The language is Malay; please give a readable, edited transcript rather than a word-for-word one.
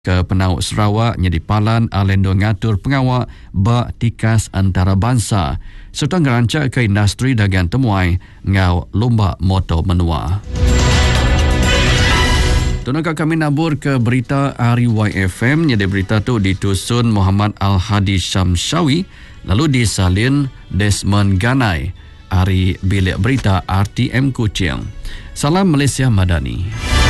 ke Penau Sarawak nyedipalan alendo ngatur pengawak bak tikas antarabangsa serta ngerancak ke industri dagang temuai ngau lomba motor menua. Tunakah kami nabur ke berita RYFM. Jadi berita tu ditusun Muhammad Al-Hadi Syamshawi lalu disalin Desmond Ganai. Hari Bilik Berita RTM Kuching. Salam Malaysia Madani.